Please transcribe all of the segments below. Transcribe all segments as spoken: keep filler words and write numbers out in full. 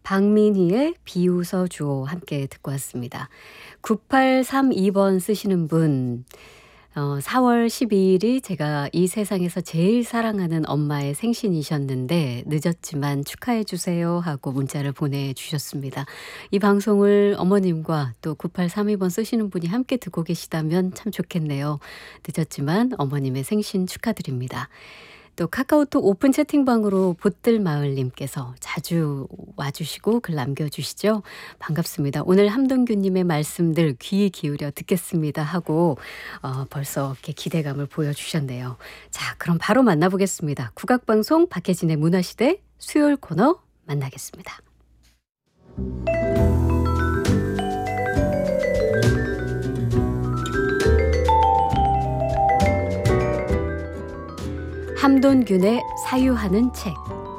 박민희의 비웃어 주오 함께 듣고 왔습니다. 구팔삼이 번 쓰시는 분, 어, 사월 십이일이 제가 이 세상에서 제일 사랑하는 엄마의 생신이셨는데 늦었지만 축하해 주세요 하고 문자를 보내주셨습니다. 이 방송을 어머님과 또 구팔삼이 번 쓰시는 분이 함께 듣고 계시다면 참 좋겠네요. 늦었지만 어머님의 생신 축하드립니다. 또 카카오톡 오픈 채팅방으로 보뜰마을님께서 자주 와주시고 글 남겨주시죠. 반갑습니다. 오늘 함동규님의 말씀들 귀 기울여 듣겠습니다 하고 어, 벌써 이렇게 기대감을 보여주셨네요. 자, 그럼 바로 만나보겠습니다. 국악방송 박혜진의 문화시대 수요일 코너 만나겠습니다. 함돈균의 사유하는 책.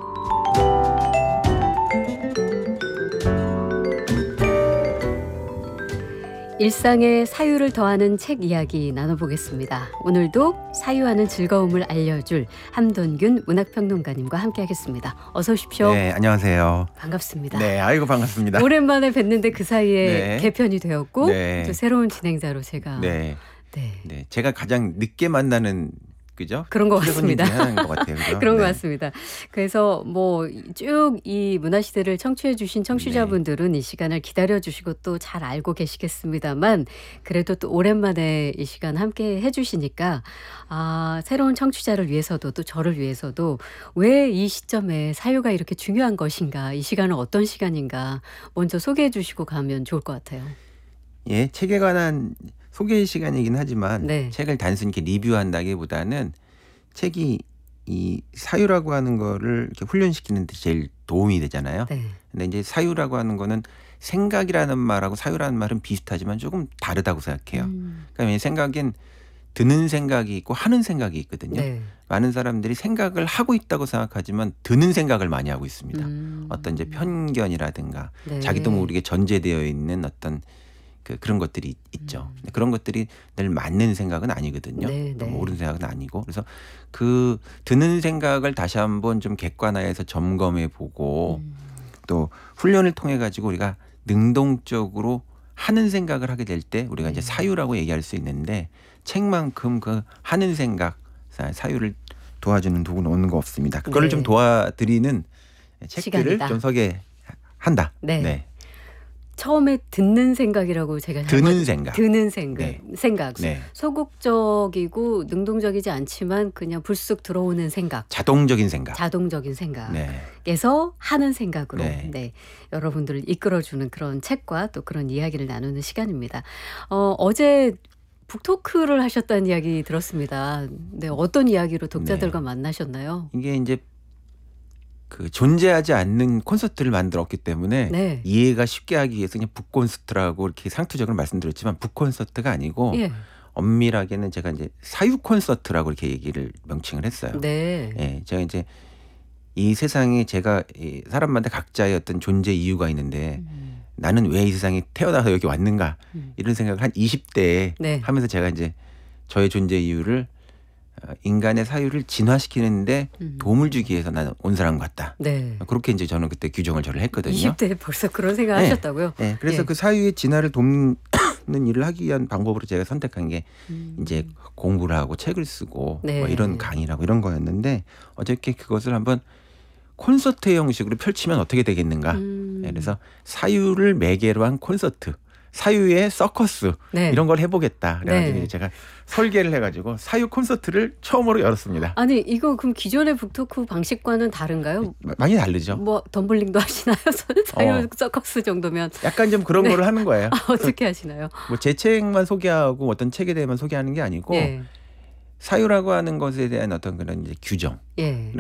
일상에 사유를 더하는 책 이야기 나눠보겠습니다. 오늘도 사유하는 즐거움을 알려줄 함돈균 문학평론가님과 함께하겠습니다. 어서 오십시오. 네, 안녕하세요. 반갑습니다. 네, 아이고 반갑습니다. 오랜만에 뵀는데 그 사이에 네. 개편이 되었고 네. 또 새로운 진행자로 제가 네, 네. 네, 제가 가장 늦게 만나는 그죠? 그런 것 같습니다. 하는 것 같아요. 그죠? 그런 네. 것 같습니다. 그래서 뭐 쭉 이 문화시대를 청취해 주신 청취자분들은 네. 이 시간을 기다려 주시고 또 잘 알고 계시겠습니다만 그래도 또 오랜만에 이 시간 함께 해 주시니까 아, 새로운 청취자를 위해서도 또 저를 위해서도 왜 이 시점에 사유가 이렇게 중요한 것인가, 이 시간은 어떤 시간인가 먼저 소개해 주시고 가면 좋을 것 같아요. 예, 책에 관한 소개 시간이긴 하지만 네. 책을 단순히 이렇게 리뷰한다기보다는 책이 이 사유라고 하는 거를 이렇게 훈련시키는 데 제일 도움이 되잖아요. 네. 근데 이제 사유라고 하는 거는 생각이라는 말하고 사유라는 말은 비슷하지만 조금 다르다고 생각해요. 음. 그러니까 생각엔 드는 생각이 있고 하는 생각이 있거든요. 네. 많은 사람들이 생각을 하고 있다고 생각하지만 드는 생각을 많이 하고 있습니다. 음. 어떤 이제 편견이라든가 네. 자기도 모르게 전제되어 있는 어떤 그 그런 것들이 있죠. 음. 그런 것들이 늘 맞는 생각은 아니거든요. 네, 또 네. 옳은 생각은 아니고. 그래서 그 드는 생각을 다시 한번 좀 객관화해서 점검해 보고 음. 또 훈련을 통해 가지고 우리가 능동적으로 하는 생각을 하게 될 때 우리가 이제 음. 사유라고 얘기할 수 있는데 책만큼 그 하는 생각 사유를 도와주는 도구는 없는 거 없습니다. 그거를 네. 좀 도와드리는 책들을 시간이다. 좀 소개한다. 네. 네. 처음에 듣는 생각이라고 제가 드는 잘못- 생각. 드는 생각. 네. 생각. 네. 소극적이고 능동적이지 않지만 그냥 불쑥 들어오는 생각. 자동적인 생각. 자동적인 생각에서 네. 하는 생각으로 네. 네, 여러분들을 이끌어주는 그런 책과 또 그런 이야기를 나누는 시간입니다. 어, 어제 북토크를 하셨다는 이야기 들었습니다. 네, 어떤 이야기로 독자들과 네. 만나셨나요? 이게 이제 그 존재하지 않는 콘서트를 만들었기 때문에 네. 이해가 쉽게 하기 위해서 그냥 북콘서트라고 이렇게 상투적으로 말씀드렸지만 북콘서트가 아니고 예. 엄밀하게는 제가 이제 사유 콘서트라고 이렇게 얘기를 명칭을 했어요. 네. 예, 제가 이제 이 세상에 제가 이 사람마다 각자의 어떤 존재 이유가 있는데 음. 나는 왜 이 세상에 태어나서 여기 왔는가 음. 이런 생각을 한 이십 대에 네. 하면서 제가 이제 저의 존재 이유를 어, 인간의 사유를 진화시키는데 음. 도움을 주기 위해서 나는 온 사람 같다. 네. 그렇게 이제 저는 그때 규정을 저를 했거든요. 이십 대에 벌써 그런 생각 네. 하셨다고요? 네, 그래서 예. 그 사유의 진화를 돕는 일을 하기 위한 방법으로 제가 선택한 게 음. 이제 공부를 하고 책을 쓰고 네. 뭐 이런 강의라고 이런 거였는데 어저께 그것을 한번 콘서트 형식으로 펼치면 어떻게 되겠는가. 음. 네, 그래서 사유를 매개로 한 콘서트, 사유의 서커스 네. 이런 걸 해보겠다. 그래가지고 네. 제가 설계를 해가지고 사유 콘서트를 처음으로 열었습니다. 아니 이거 그럼 기존의 북토크 방식과는 다른가요? 마- 많이 다르죠. 뭐 덤블링도 하시나요? 사유 어. 서커스 정도면 약간 좀 그런 네. 거를 하는 거예요. 아, 어떻게 하시나요? 뭐 제 책만 소개하고 어떤 책에 대해만 소개하는 게 아니고 예. 사유라고 하는 것에 대한 어떤 그런 이제 규정. 예.